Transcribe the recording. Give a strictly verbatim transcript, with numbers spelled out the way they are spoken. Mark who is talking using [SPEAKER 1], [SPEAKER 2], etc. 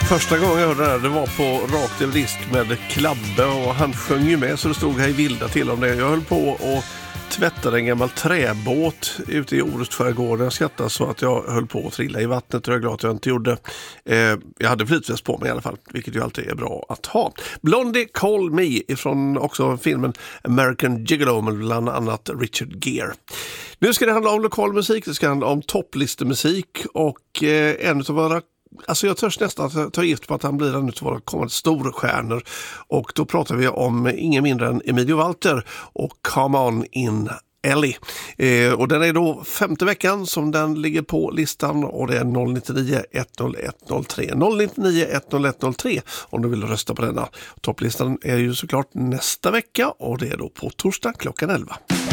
[SPEAKER 1] Första gången jag hörde det här, det var på Rakt över disk med Klabbe och han sjöng ju med så det stod här i vilda till om det. Jag höll på och tvättade en gammal träbåt ute i Orustskärgården. Jag skrattade så att jag höll på att trilla i vattnet och jag är glad att jag inte gjorde. Eh, jag hade flytväst på mig i alla fall, vilket ju alltid är bra att ha. Blondie Call Me ifrån också filmen American Gigolo med bland annat Richard Gere. Nu ska det handla om lokal musik, det ska handla om topplistemusik och eh, en av våra Alltså jag törs nästan ta gift på att han blir en av våra kommande storstjärnor. Och då pratar vi om ingen mindre än Emilio Walter och Come On In Ellie. Eh, och den är då femte veckan som den ligger på listan och det är noll nio nio ett noll ett noll tre. noll nio nio ett noll ett noll tre om du vill rösta på denna. Topplistan är ju såklart nästa vecka och det är då på torsdag klockan elva.